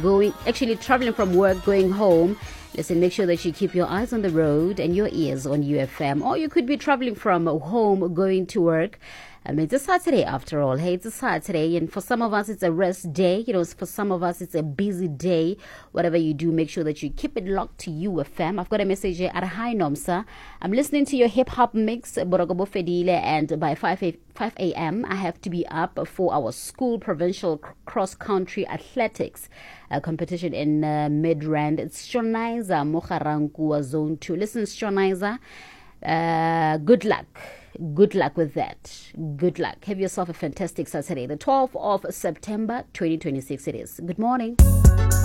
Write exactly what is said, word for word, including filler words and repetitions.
going, actually traveling from work, going home, listen, make sure that you keep your eyes on the road and your ears on U F M. Or you could be traveling from home, going to work. I mean, it's a Saturday after all. Hey, it's a Saturday, and for some of us, it's a rest day. You know, for some of us, it's a busy day. Whatever you do, make sure that you keep it locked to U F M. I've got a message here at Hi Nomsa. I'm listening to your hip hop mix, Borogobo Fedile, and by five a.m., I have to be up for our school provincial cross country athletics uh, competition in uh, Midrand. It's Shonaiza Mokharankua Zone two. Listen, Shonaiza, uh, good luck. Good luck with that. Good luck. Have yourself a fantastic Saturday. The twelfth of September, twenty twenty-six it is. Good morning.